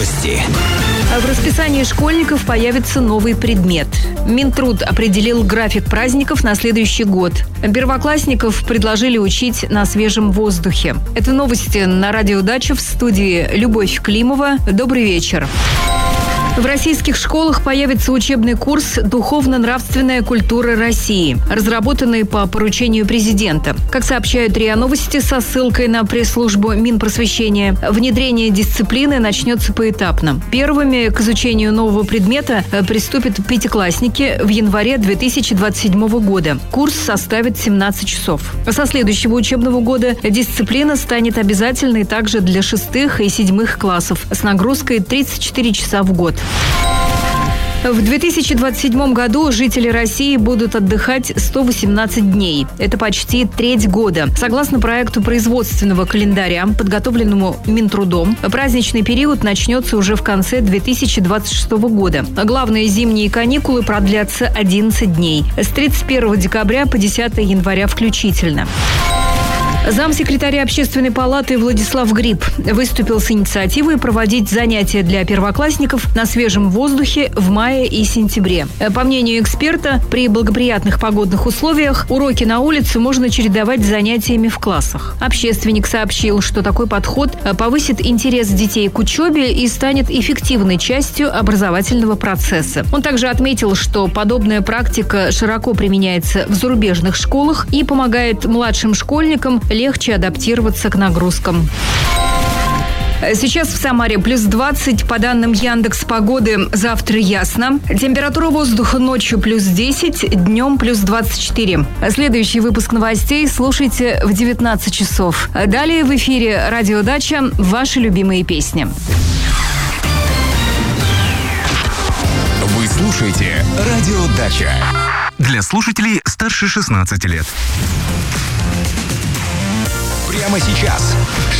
Новости. В расписании школьников появится новый предмет. Минтруд определил график праздников на следующий год. Первоклассников предложили учить на свежем воздухе. Это новости на радио «Дача», в студии Любовь Климова. Добрый вечер. В российских школах появится учебный курс «Духовно-нравственная культура России», разработанный по поручению президента. Как сообщают РИА Новости со ссылкой на пресс-службу Минпросвещения, внедрение дисциплины начнется поэтапно. Первыми к изучению нового предмета приступят пятиклассники в январе 2027 года. Курс составит 17 часов. Со следующего учебного года дисциплина станет обязательной также для 6 и 7 классов с нагрузкой 34 часа в год. В 2027 году жители России будут отдыхать 118 дней. Это почти треть года. Согласно проекту производственного календаря, подготовленному Минтрудом, праздничный период начнется уже в конце 2026 года. Главные зимние каникулы продлятся 11 дней. С 31 декабря по 10 января включительно. Замсекретаря Общественной палаты Владислав Гриб выступил с инициативой проводить занятия для первоклассников на свежем воздухе в мае и сентябре. По мнению эксперта, при благоприятных погодных условиях уроки на улице можно чередовать с занятиями в классах. Общественник сообщил, что такой подход повысит интерес детей к учебе и станет эффективной частью образовательного процесса. Он также отметил, что подобная практика широко применяется в зарубежных школах и помогает младшим школьникам легче адаптироваться к нагрузкам. Сейчас в Самаре плюс 20, по данным Яндекс.Погоды, завтра ясно. Температура воздуха ночью плюс 10, днем плюс 24. Следующий выпуск новостей слушайте в 19 часов. Далее в эфире «Радио Дача» ваши любимые песни. Вы слушаете «Радио Дача». Для слушателей старше 16 лет. Прямо сейчас